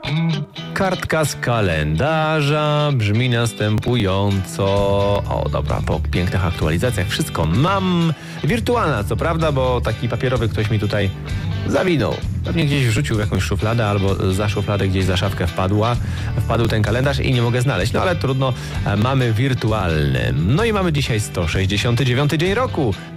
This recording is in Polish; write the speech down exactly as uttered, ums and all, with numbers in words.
Kartka z kalendarza brzmi następująco. O, dobra, po pięknych aktualizacjach wszystko mam. Wirtualna, co prawda, bo taki papierowy ktoś mi tutaj zawinął. Pewnie gdzieś wrzucił w jakąś szufladę albo za szufladę gdzieś za szafkę wpadła. Wpadł ten kalendarz i nie mogę znaleźć. No ale trudno, mamy wirtualny. No i mamy dzisiaj sto sześćdziesiąty dziewiąty dzień roku.